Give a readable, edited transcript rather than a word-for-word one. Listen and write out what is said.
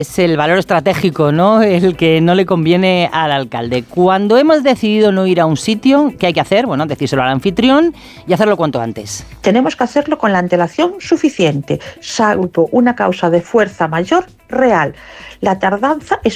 Es el valor estratégico, ¿no?, el que no le conviene al alcalde. Cuando hemos decidido no ir a un sitio, ¿qué hay que hacer? Bueno, decírselo al anfitrión y hacerlo cuanto antes. Tenemos que hacerlo con la antelación suficiente, salvo una causa de fuerza mayor real. La tardanza es